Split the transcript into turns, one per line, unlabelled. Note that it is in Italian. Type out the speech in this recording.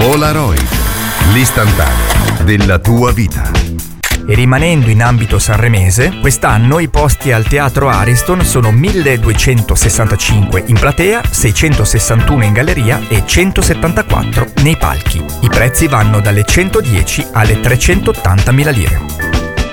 Polaroid, l'istantaneo della tua vita.
E rimanendo in ambito sanremese, quest'anno i posti al Teatro Ariston sono 1265 in platea, 661 in galleria e 174 nei palchi. I prezzi vanno dalle 110 alle 380.000 lire.